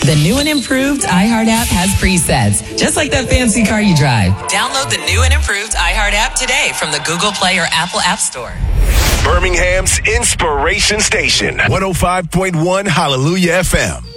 The new and improved iHeart app has presets, just like that fancy car you drive. Download the new and improved iHeart app today from the Google Play or Apple App Store. Birmingham's Inspiration Station, 105.1 Hallelujah FM.